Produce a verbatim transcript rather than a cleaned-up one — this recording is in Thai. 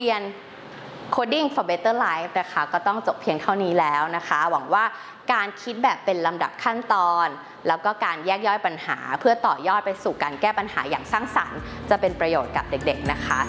เรียน Coding for Better Life นะคะก็ต้องจบเพียงเท่านี้แล้วนะคะหวังว่าการคิดแบบเป็นลำดับขั้นตอนแล้วก็การแยกย่อยปัญหาเพื่อต่อยอดไปสู่การแก้ปัญหาอย่างสร้างสรรค์จะเป็นประโยชน์กับเด็กๆนะคะ